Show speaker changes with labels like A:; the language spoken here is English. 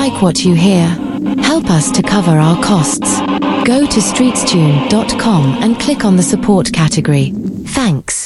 A: like what you hear? Help us to cover our costs. Go to streetstune.com and click on the support category. Thanks.